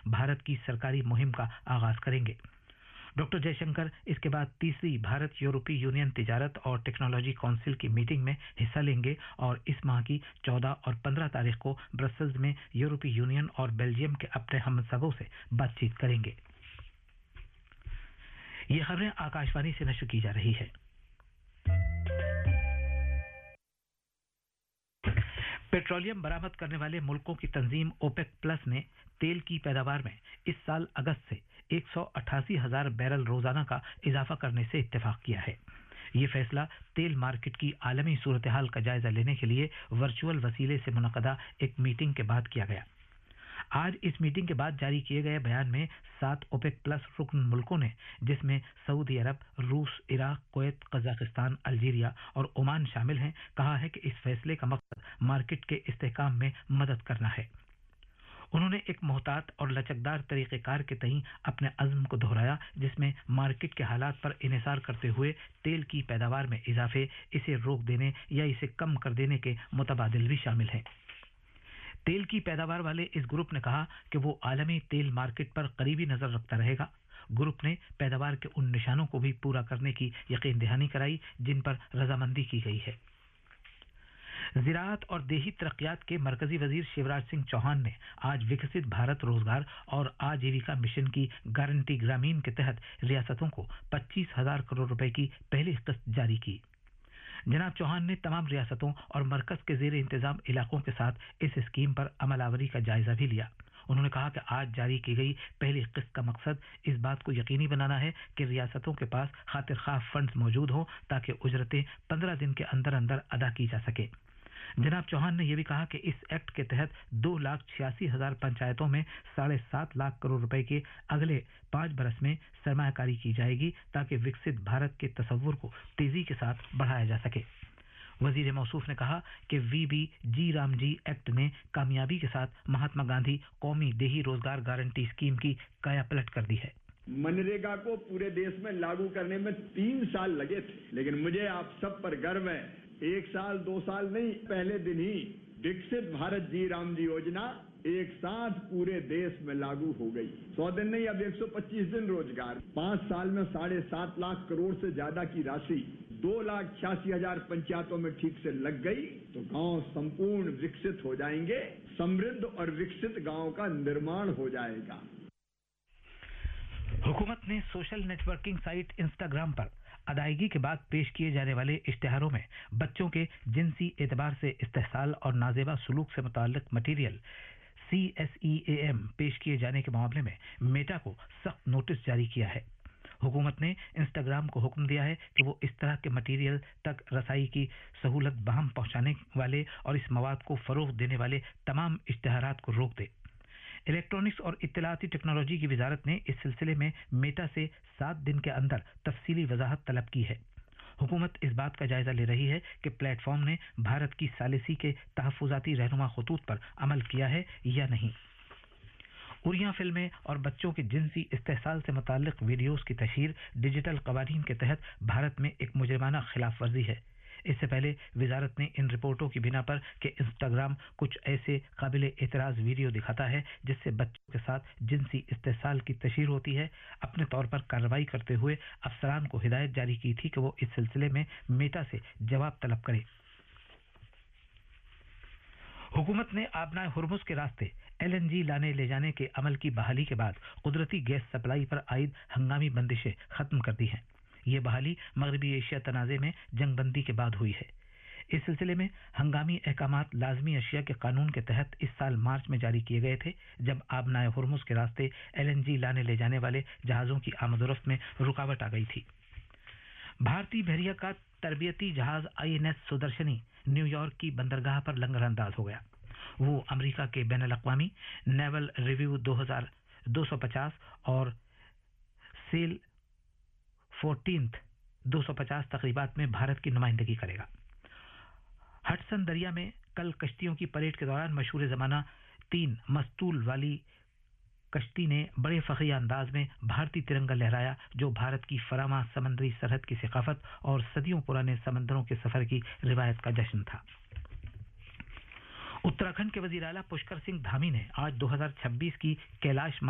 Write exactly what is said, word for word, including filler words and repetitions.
भारत की सरकारी मुहिम का आगाज करेंगे। डॉक्टर जयशंकर इसके बाद तीसरी भारत यूरोपीय यूनियन तिजारत और टेक्नोलॉजी काउंसिल की मीटिंग में हिस्सा लेंगे और इस माह की चौदह और पंद्रह तारीख को ब्रसेल्स में यूरोपीय यूनियन और बेल्जियम के अपने हमसफरों से बातचीत करेंगे। ये खबरें आकाशवाणी से नशर की जा रही है। पेट्रोलियम बरामद करने वाले मुल्कों की तंजीम ओपेक प्लस ने तेल की पैदावार में इस साल अगस्त से एक सौ अट्ठासी हजार बैरल रोजाना का इजाफा करने से इत्तेफाक किया है। ये फैसला तेल मार्केट की आलमी सूरत हाल का जायजा लेने के लिए वर्चुअल वसीले से मुनक़दा एक मीटिंग के बाद किया गया। आज इस मीटिंग के बाद जारी किए गए बयान में सात ओपेक प्लस रुकन मुल्कों ने, जिसमें सऊदी अरब, रूस, इराक, कुवैत, कजाकिस्तान, अल्जीरिया और ओमान शामिल हैं, कहा है कि इस फैसले का मकसद मार्केट के इस्तेहकाम में मदद करना है। उन्होंने एक मोहतात और लचकदार तरीक़ेकार के तहत अपने अज़्म को दोहराया, जिसमें मार्केट के हालात पर इन्हिसार करते हुए तेल की पैदावार में इजाफे, इसे रोक देने या इसे कम कर देने के मुतबादिल भी शामिल हैं। तेल की पैदावार वाले इस ग्रुप ने कहा कि वो आलमी तेल मार्केट पर करीबी नजर रखता रहेगा। ग्रुप ने पैदावार के उन निशानों को भी पूरा करने की यकीन दहानी कराई जिन पर रजामंदी की गई है। ज़राअत और देही तरक्कियात के मरकजी वजीर शिवराज सिंह चौहान ने आज विकसित भारत रोजगार और आजीविका मिशन की गारंटी ग्रामीण के तहत रियासतों को पच्चीस हजार करोड़ रुपए की पहली किस्त जारी की। जनाब चौहान ने तमाम रियासतों और मरकज के ज़ेर इंतजाम इलाकों के साथ इस स्कीम पर अमलावरी का जायजा भी लिया। उन्होंने कहा कि आज जारी की गई पहली किस्त का मकसद इस बात को यकीनी बनाना है कि रियासतों के पास खातिर ख्वाह फंड्स मौजूद हों ताकि उजरतें पंद्रह दिन के अंदर अंदर अदा की जा सके। जनाब चौहान ने यह भी कहा कि इस एक्ट के तहत दो लाख छियासी हजार पंचायतों में साढ़े सात लाख करोड़ रुपए के अगले पांच बरस में सरमायाकारी की जाएगी ताकि विकसित भारत के तस्वुर को तेजी के साथ बढ़ाया जा सके। वजीर मौसूफ ने कहा कि we B ji Ram ji act ने कामयाबी के साथ महात्मा गांधी कौमी देही रोजगार गारंटी स्कीम की काया पलट कर दी है। मनरेगा को पूरे देश में लागू करने में तीन साल लगे थे, लेकिन मुझे आप सब पर गर्व है, एक साल दो साल नहीं, पहले दिन ही विकसित भारत जी राम जी योजना एक साथ पूरे देश में लागू हो गई। सौ दिन नहीं, अब एक सौ पच्चीस दिन रोजगार, पांच साल में साढ़े सात लाख करोड़ से ज्यादा की राशि दो लाख छियासी हजार पंचायतों में ठीक से लग गई तो गांव संपूर्ण विकसित हो जाएंगे, समृद्ध और विकसित गांव का निर्माण हो जाएगा। हुकूमत ने सोशल नेटवर्किंग साइट इंस्टाग्राम पर अदायगी के बाद पेश किए जाने वाले इश्तिहारों में बच्चों के जिनसी एतबार से इस्तेहसाल और नाजेबा सलूक से मुताल्लिक material C S E A M पेश किए जाने के मामले में मेटा को सख्त नोटिस जारी किया है। हुकूमत ने इंस्टाग्राम को हुक्म दिया है कि वो इस तरह के मटीरियल तक रसाई की सहूलत बहाम पहुंचाने वाले और इस मवाद को फरोग देने वाले तमाम इश्तिहारात को रोक दे। इलेक्ट्रॉनिक्स और इत्तलाती टेक्नोलॉजी की वजारत ने इस सिलसिले में मेटा से सात दिन के अंदर तफसीली वजाहत तलब की है। हुकूमत इस बात का जायजा ले रही है कि प्लेटफॉर्म ने भारत की सालिसी के तहफ़्फ़ुज़ाती रहनुमा खतूत पर अमल किया है या नहीं। उरिया फिल्में और बच्चों के जिनसी इस्तेहसाल से मुताल्लिक वीडियोस की तशहीर डिजिटल कवानीन के तहत भारत में एक मुजरिमाना खिलाफ वर्जी है। इससे पहले वजारत ने इन रिपोर्टों की बिना पर कि इंस्टाग्राम कुछ ऐसे काबिल एतराज वीडियो दिखाता है जिससे बच्चों के साथ जिनसी इस्तेहसाल की तशहीर होती है, अपने तौर पर कार्रवाई करते हुए अफसरान को हिदायत जारी की थी कि वो इस सिलसिले में मेटा से जवाब तलब करे। हुकूमत ने आबनाए हुर्मुज़ के रास्ते एल एन जी लाने ले जाने के अमल की बहाली के बाद कुदरती गैस सप्लाई पर आयद हंगामी बंदिशें खत्म कर दी हैं। ये बहाली मगरबी एशिया तनाज़े में जंगबंदी के बाद हुई है। इस सिलसिले में हंगामी अहकामात लाजमी अशिया के कानून के तहत इस साल मार्च में जारी किए गए थे, जब आबनाए हुर्मुज़ के रास्ते एल एन जी लाने ले जाने वाले जहाज़ों की आमदोरफ्त में रुकावट आ गई थी। भारतीय बहरिया का तरबियती जहाज I N S Sudarshani New York की बंदरगाह पर लंगरअंदाज हो गया। वो अमेरिका के बैनुल-अक़वामी नेवल रिव्यू दो हज़ार दो सौ पचास और सेल फोर्टीन्थ दो सौ पचास तकरीबात में भारत की नुमाइंदगी करेगा। हडसन दरिया में कल कश्तियों की परेड के दौरान मशहूर ज़माना तीन मस्तूल वाली कश्ती ने बड़े फ़ख़्रिया अंदाज में भारतीय तिरंगा लहराया, जो भारत की फरामा समंदरी सरहद की सिकाफत और सदियों पुराने समंदरों के सफ़र की रिवायत का जश्न था। उत्तराखंड के वज़ीर आला पुष्कर सिंह धामी ने आज दो हज़ार छब्बीस की कैलाश